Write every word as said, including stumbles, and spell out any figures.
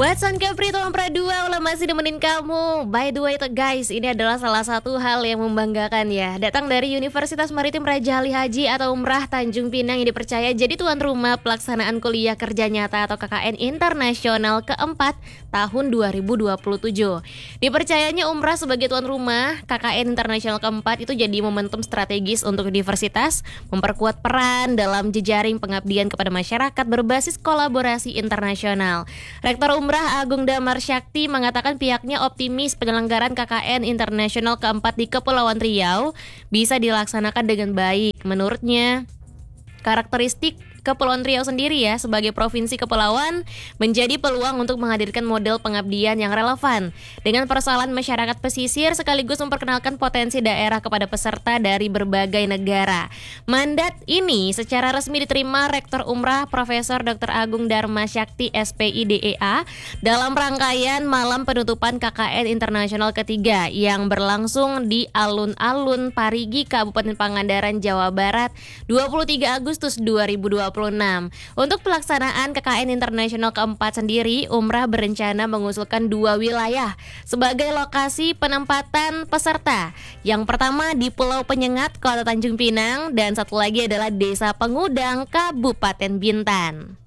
Watson Capri Tuan Pradua ulah masih nemenin kamu. By the way tuh guys, ini adalah salah satu hal yang membanggakan ya. Datang dari Universitas Maritim Raja Ali Haji atau Umrah Tanjung Pinang yang dipercaya jadi tuan rumah pelaksanaan kuliah kerja nyata atau K K N Internasional keempat tahun dua ribu dua puluh tujuh. Dipercayanya Umrah sebagai tuan rumah K K N Internasional keempat itu jadi momentum strategis untuk universitas memperkuat peran dalam jejaring pengabdian kepada masyarakat berbasis kolaborasi internasional. Rektor Umrah Agung Damar Syakti mengatakan pihaknya optimis penyelenggaraan K K N Internasional keempat di Kepulauan Riau bisa dilaksanakan dengan baik. Menurutnya, karakteristik Kepulauan Riau sendiri ya sebagai provinsi kepulauan menjadi peluang untuk menghadirkan model pengabdian yang relevan dengan persoalan masyarakat pesisir sekaligus memperkenalkan potensi daerah kepada peserta dari berbagai negara. Mandat ini secara resmi diterima Rektor Umrah Profesor Doktor Agung Dharma Syakti S P I D E A dalam rangkaian malam penutupan K K N Internasional ketiga yang berlangsung di Alun-Alun Parigi, Kabupaten Pangandaran, Jawa Barat dua puluh tiga Agustus dua ribu dua puluh enam. Untuk pelaksanaan K K N Internasional keempat sendiri, Umrah berencana mengusulkan dua wilayah sebagai lokasi penempatan peserta. Yang pertama di Pulau Penyengat, Kota Tanjung Pinang, dan satu lagi adalah Desa Pengudang, Kabupaten Bintan.